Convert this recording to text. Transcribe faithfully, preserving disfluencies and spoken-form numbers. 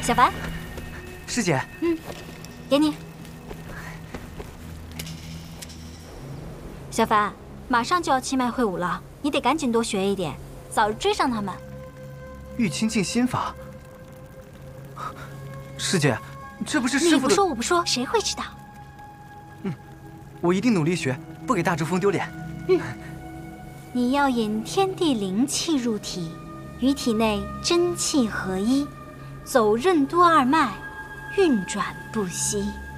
小凡， 师姐， 嗯，给你。小凡，马上就要七脉会武了，你得赶紧多学一点，早日追上他们。 玉清净心法，师姐，这不是师傅的。 你不说我不说，谁会知道？ 嗯，我一定努力学，不给大珠峰丢脸。 嗯，你要引天地灵气入体，与体内真气合一。走任督二脉，运转不息。